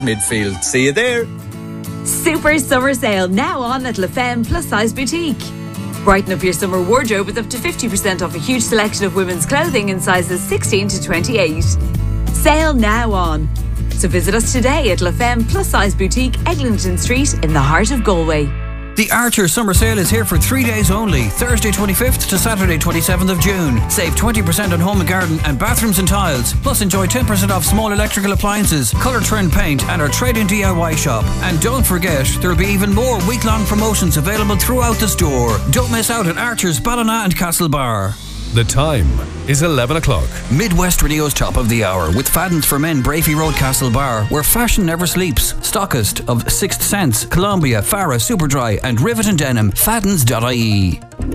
midfield. See you there. Super summer sale now on at La Femme Plus Size Boutique. Brighten up your summer wardrobe with up to 50% off a huge selection of women's clothing in sizes 16 to 28. Sale now on. So visit us today at La Femme Plus Size Boutique, Eglinton Street in the heart of Galway. The Archer Summer Sale is here for 3 days only, Thursday 25th to Saturday 27th of June. Save 20% on home and garden and bathrooms and tiles. Plus enjoy 10% off small electrical appliances, colour trend paint and our trade-in DIY shop. And don't forget, there'll be even more week-long promotions available throughout the store. Don't miss out at Archer's Ballina and Castlebar. The time is 11 o'clock. Midwest Radio's top of the hour with Fadden's for Men, Brafey Road, Castlebar, where fashion never sleeps. Stockist of Sixth Sense, Columbia, Farah, Superdry and Rivet and Denim. Faddens.ie.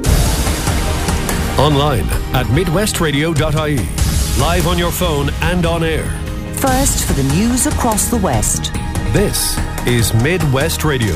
Online at midwestradio.ie. Live on your phone and on air. First for the news across the West. This is Midwest Radio.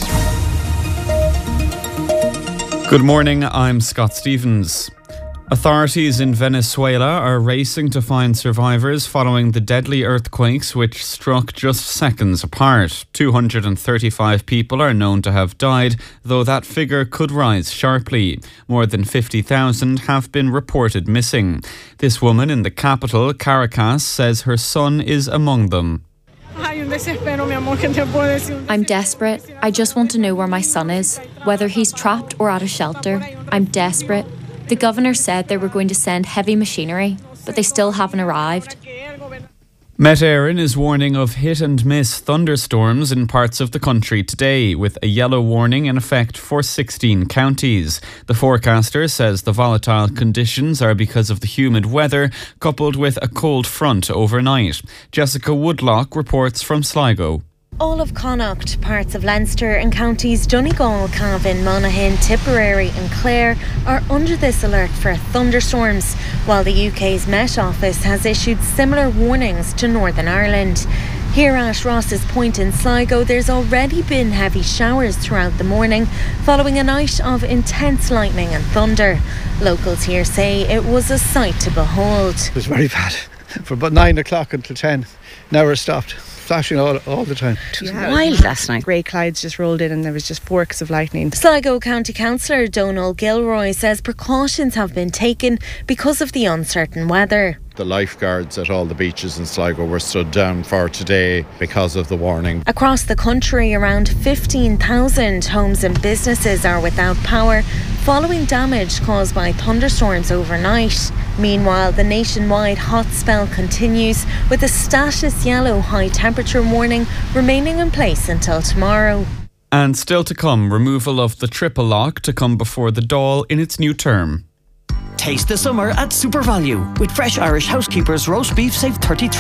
Good morning, I'm Scott Stevens. Authorities in Venezuela are racing to find survivors following the deadly earthquakes which struck just seconds apart. 235 people are known to have died, though that figure could rise sharply. More than 50,000 have been reported missing. This woman in the capital, Caracas, says her son is among them. I'm desperate. I just want to know where my son is, whether he's trapped or at a shelter. I'm desperate. The governor said they were going to send heavy machinery, but they still haven't arrived. Met Éireann is warning of hit and miss thunderstorms in parts of the country today, with a yellow warning in effect for 16 counties. The forecaster says the volatile conditions are because of the humid weather, coupled with a cold front overnight. Jessica Woodlock reports from Sligo. All of Connacht, parts of Leinster and counties Donegal, Cavan, Monaghan, Tipperary and Clare are under this alert for thunderstorms, while the UK's Met Office has issued similar warnings to Northern Ireland. Here at Ross's Point in Sligo, there's already been heavy showers throughout the morning following a night of intense lightning and thunder. Locals here say it was a sight to behold. It was very bad. For about 9 o'clock until 10. Now we're stopped. Flashing all the time. It was wild last night. Grey clouds just rolled in and there was just forks of lightning. Sligo County Councillor Donal Gilroy says precautions have been taken because of the uncertain weather. The lifeguards at all the beaches in Sligo were stood down for today because of the warning. Across the country, around 15,000 homes and businesses are without power following damage caused by thunderstorms overnight. Meanwhile, the nationwide hot spell continues, with a status yellow high temperature warning remaining in place until tomorrow. And still to come, removal of the triple lock to come before the Dáil in its new term. Taste the summer at Super Value. With fresh Irish Housekeepers roast beef, save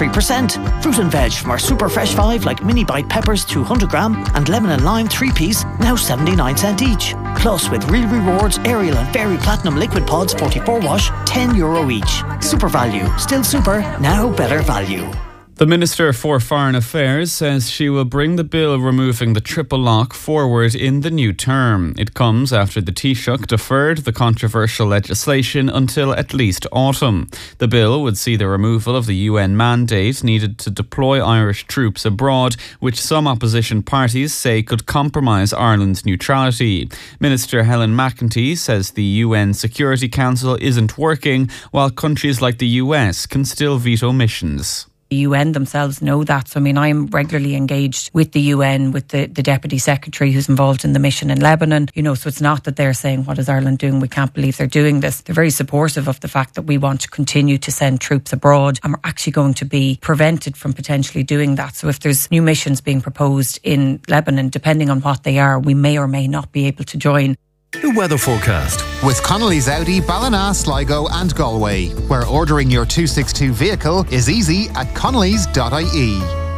33%. Fruit and veg from our Super Fresh 5 like mini bite peppers 200 gram and lemon and lime 3-piece, now 79 cents each. Plus with Real Rewards, Ariel and Fairy Platinum Liquid Pods 44 wash, €10 each. Super Value. Still super, now better value. The Minister for Foreign Affairs says she will bring the bill removing the triple lock forward in the new term. It comes after the Taoiseach deferred the controversial legislation until at least autumn. The bill would see the removal of the UN mandate needed to deploy Irish troops abroad, which some opposition parties say could compromise Ireland's neutrality. Minister Helen McEntee says the UN Security Council isn't working, while countries like the US can still veto missions. The UN themselves know that. So, I mean, I'm regularly engaged with the UN, with the Deputy Secretary who's involved in the mission in Lebanon. You know, so it's not that they're saying, what is Ireland doing? We can't believe they're doing this. They're very supportive of the fact that we want to continue to send troops abroad, and we're actually going to be prevented from potentially doing that. So if there's new missions being proposed in Lebanon, depending on what they are, we may or may not be able to join. The weather forecast with Connolly's Audi, Ballina, Sligo and Galway, where ordering your 262 vehicle is easy at connellys.ie.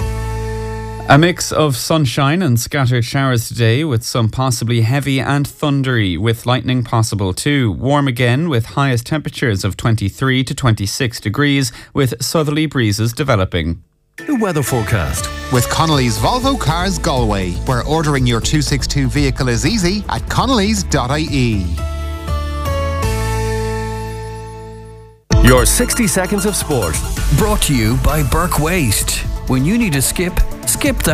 A mix of sunshine and scattered showers today, with some possibly heavy and thundery, with lightning possible too. Warm again with highest temperatures of 23 to 26 degrees, with southerly breezes developing. The weather forecast with Connolly's Volvo Cars Galway, where ordering your 262 vehicle is easy at connellys.ie. Your 60 seconds of sport, brought to you by Burke Waste. When you need a skip, skip the